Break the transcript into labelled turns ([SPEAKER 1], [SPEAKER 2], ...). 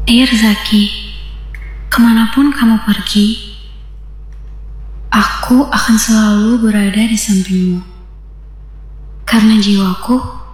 [SPEAKER 1] Dear Zaki, kemanapun kamu pergi, aku akan selalu berada di sampingmu. Karena jiwaku